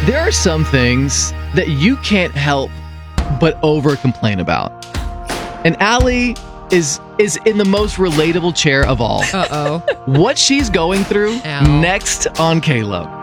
There are some things that you can't help but over complain about. And Allie is in the most relatable chair of all. Uh-oh. What she's going through Ow. next on K-Lo.